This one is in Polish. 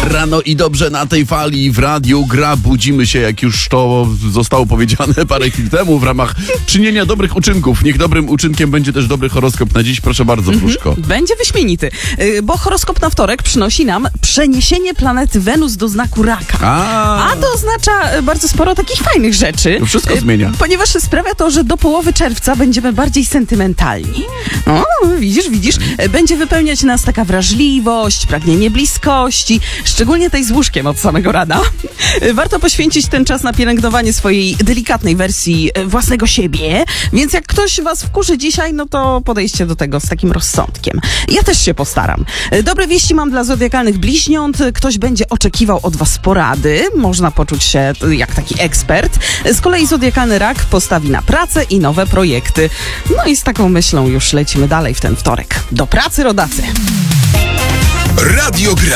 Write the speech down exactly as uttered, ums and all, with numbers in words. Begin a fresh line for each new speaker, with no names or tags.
Rano i dobrze na tej fali w Radiu Gra. Budzimy się, jak już to zostało powiedziane parę chwil temu, w ramach czynienia dobrych uczynków. Niech dobrym uczynkiem będzie też dobry horoskop na dziś. Proszę bardzo, Pruszko.
Mhm. Będzie wyśmienity, bo horoskop na wtorek przynosi nam przeniesienie planety Wenus do znaku Raka.
A,
A to oznacza bardzo sporo takich fajnych rzeczy.
To wszystko zmienia.
Ponieważ sprawia to, że do połowy czerwca będziemy bardziej sentymentalni. O, widzisz, widzisz, będzie wypełniać nas taka wrażliwość, pragnienie bliskości, szczególnie tej z łóżkiem od samego rana. Warto poświęcić ten czas na pielęgnowanie swojej delikatnej wersji własnego siebie, więc jak ktoś was wkurzy dzisiaj, no to podejdźcie do tego z takim rozsądkiem. Ja też się postaram. Dobre wieści mam dla zodiakalnych bliźniąt. Ktoś będzie oczekiwał od was porady. Można poczuć się jak taki ekspert. Z kolei zodiakalny rak postawi na pracę i nowe projekty. No i z taką myślą już lecimy dalej w ten wtorek. Do pracy, rodacy!
Radio Gra.